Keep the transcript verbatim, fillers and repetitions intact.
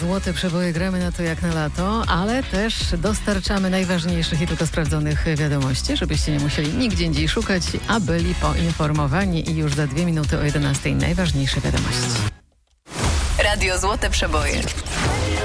Złote Przeboje, gramy na to jak na lato, ale też dostarczamy najważniejszych i tylko sprawdzonych wiadomości, żebyście nie musieli nigdzie indziej szukać, a byli poinformowani. I już za dwie minuty o jedenastej najważniejsze wiadomości. Radio Złote Przeboje.